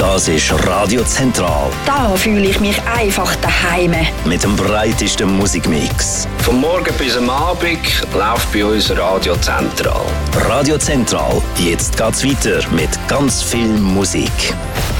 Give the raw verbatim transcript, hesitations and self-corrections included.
Das ist Radio Zentral. Da fühle ich mich einfach daheim. Mit dem breitesten Musikmix. Vom Morgen bis am Abend läuft bei uns Radio Zentral. Radio Zentral. Jetzt geht's weiter mit ganz viel Musik.